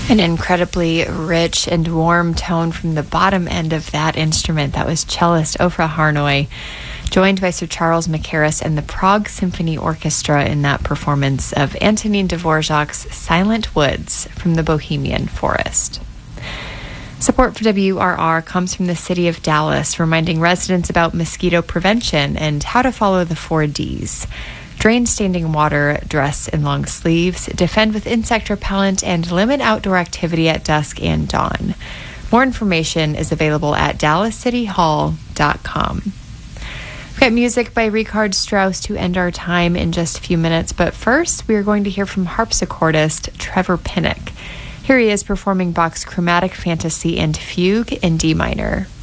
An incredibly rich and warm tone from the bottom end of that instrument. That was cellist Ofra Harnoy, joined by Sir Charles Mackerras and the Prague Symphony Orchestra in that performance of Antonin Dvorak's Silent Woods from the Bohemian Forest. Support for WRR comes from the city of Dallas, reminding residents about mosquito prevention and how to follow the 4 Ds. Drain standing water, dress in long sleeves, defend with insect repellent, and limit outdoor activity at dusk and dawn. More information is available at dallascityhall.com. We've got music by Richard Strauss to end our time in just a few minutes, but first we are going to hear from harpsichordist Trevor Pinnock. Here he is performing Bach's Chromatic Fantasy and Fugue in D minor.